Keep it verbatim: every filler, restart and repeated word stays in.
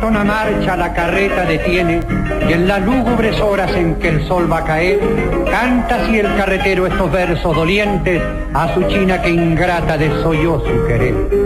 monótona marcha la carreta detiene, y en las lúgubres horas en que el sol va a caer, canta así el carretero estos versos dolientes a su china que ingrata desoyó su querer.